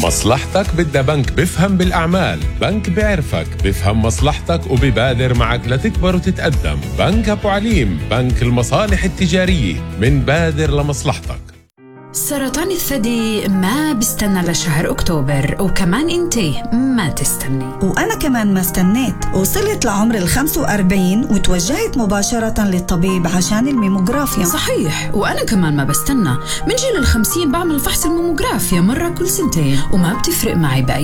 مصلحتك بدها بنك بفهم بالأعمال، بنك بيعرفك، بفهم مصلحتك وبيبادر معك لتكبر وتتقدم. بنك أبو عليم، بنك المصالح التجارية، من بادر لمصلحتك. سرطان الثدي ما بيستنى لشهر أكتوبر، وكمان انتي ما تستني. وأنا كمان ما استنيت، وصلت لعمر 45 وتوجهت مباشرة للطبيب عشان الميموغرافيا. صحيح، وأنا كمان ما بستنى، من جيل 50 بعمل فحص الميموغرافيا مرة كل سنتين، وما بتفرق معي بأي